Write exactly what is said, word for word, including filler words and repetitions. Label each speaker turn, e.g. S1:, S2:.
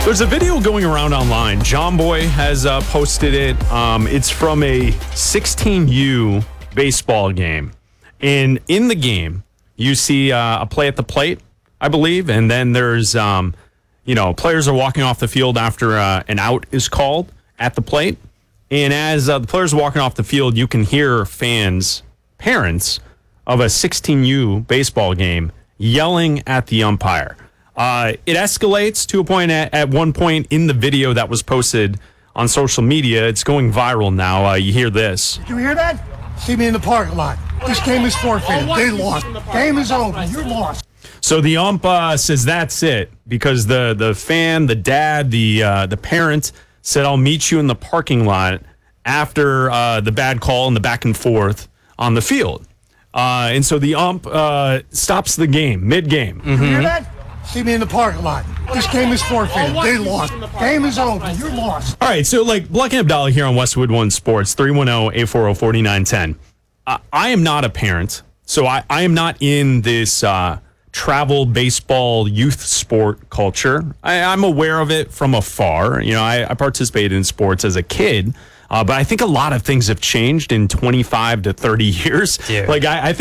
S1: There's a video going around online. John Boy has uh, posted it. Um, it's from a sixteen U baseball game. And in the game, you see uh, a play at the plate, I believe. And then there's, um, you know, players are walking off the field after uh, an out is called at the plate. And as uh, the players are walking off the field, you can hear fans, parents of a sixteen U baseball game yelling at the umpire. Uh, it escalates to a point at, at one point in the video that was posted on social media. It's going viral now. Uh, you hear this.
S2: Did you hear that? See me in the parking lot. This game is forfeited. They lost. Game is over. You're lost.
S1: So the ump uh, says that's it because the the fan, the dad, the uh, the parent said, "I'll meet you in the parking lot after uh, the bad call and the back and forth on the field." Uh, and so the ump uh, stops the game mid-game.
S2: Mm-hmm. You hear that? See me in the parking lot. This game is forfeited. They lost. Game is over. You're lost.
S1: All right, so like Black and Abdallah here on Westwood One Sports, three one zero, eight four zero, four nine one zero. Uh, I am not a parent, so I, I am not in this uh, travel baseball youth sport culture. I, I'm aware of it from afar. You know, I, I participated in sports as a kid, uh, but I think a lot of things have changed in twenty-five to thirty years.
S3: Dude.
S1: Like, I, I think